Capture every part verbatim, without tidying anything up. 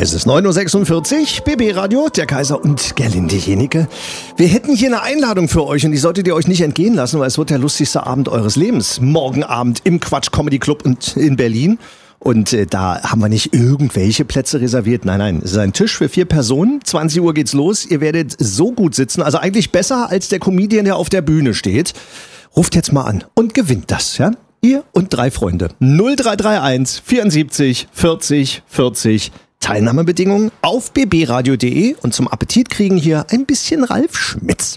Es ist neun Uhr sechsundvierzig, B B Radio, der Kaiser und Gerlinde Jenike. Wir hätten hier eine Einladung für euch und die solltet ihr euch nicht entgehen lassen, weil es wird der lustigste Abend eures Lebens. Morgen Abend im Quatsch Comedy Club und in Berlin. Und äh, da haben wir nicht irgendwelche Plätze reserviert. Nein, nein, es ist ein Tisch für vier Personen. zwanzig Uhr geht's los. Ihr werdet so gut sitzen, also eigentlich besser als der Comedian, der auf der Bühne steht. Ruft jetzt mal an und gewinnt das, ja? Ihr und drei Freunde. null drei drei eins vierundsiebzig vierzig vierzig. Teilnahmebedingungen auf b b radio punkt d e und zum Appetit kriegen hier ein bisschen Ralf Schmitz.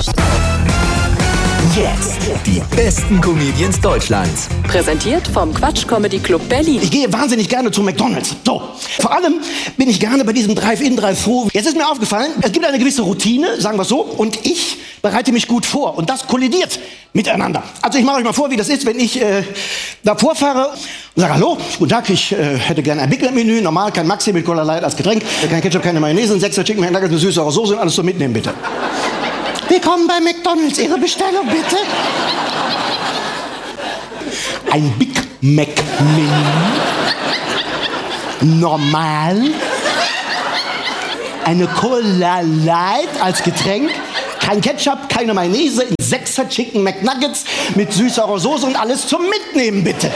Jetzt die besten Comedians Deutschlands. Präsentiert vom Quatsch Comedy Club Berlin. Ich gehe wahnsinnig gerne zu McDonald's. So. Vor allem bin ich gerne bei diesem Drive-In, Drive-Thru. Jetzt ist mir aufgefallen, es gibt eine gewisse Routine, sagen wir so, und ich bereite mich gut vor. Und das kollidiert miteinander. Also ich mache euch mal vor, wie das ist, wenn ich äh, davor fahre und sage, hallo, guten Tag, ich äh, hätte gerne ein Big Mac-Menü, normal, kein Maxi mit Cola Light als Getränk, kein Ketchup, keine Mayonnaise, ein Sechser Chicken McNuggets, eine süße Soße und alles so mitnehmen, bitte. Willkommen bei McDonald's, Ihre Bestellung bitte. Ein Big Mac-Menü. Normal. Eine Cola Light als Getränk. Kein Ketchup, keine Mayonnaise, ein Sechser Chicken McNuggets mit süßer Soße und alles zum Mitnehmen, bitte.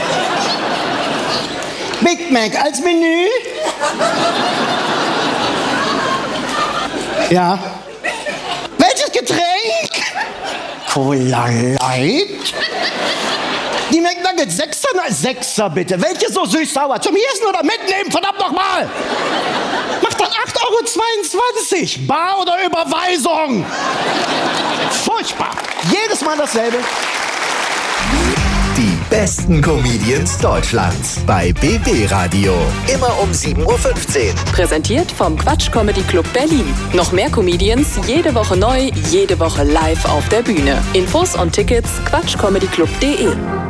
Big Mac als Menü. Ja. Welches Getränk? Cola Light? Die McNuggets, Sechser? Na, Sechser bitte. Welche so süß-sauer? Zum Essen oder mitnehmen? Verdammt nochmal! Macht dann acht Euro zweiundzwanzig. Bar oder Überweisung? Furchtbar. Jedes Mal dasselbe. Die besten Comedians Deutschlands bei B B Radio. Immer um sieben Uhr fünfzehn. Präsentiert vom Quatsch Comedy Club Berlin. Noch mehr Comedians, jede Woche neu, jede Woche live auf der Bühne. Infos und Tickets quatsch comedy club punkt d e.